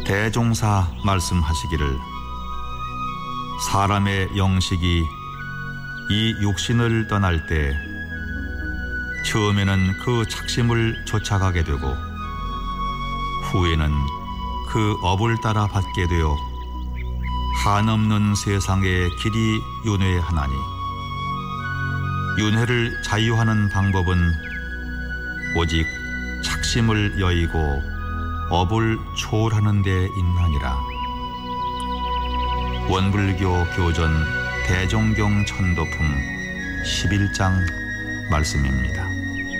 대종사 말씀하시기를 사람의 영식이 이 육신을 떠날 때 처음에는 그 착심을 쫓아가게 되고 후에는 그 업을 따라 받게 되어 한없는 세상의 길이 윤회하나니 윤회를 자유하는 방법은 오직 착심을 여의고 업을 초월하는 데 있나니라. 원불교 교전 대종경 천도품 11장 말씀입니다.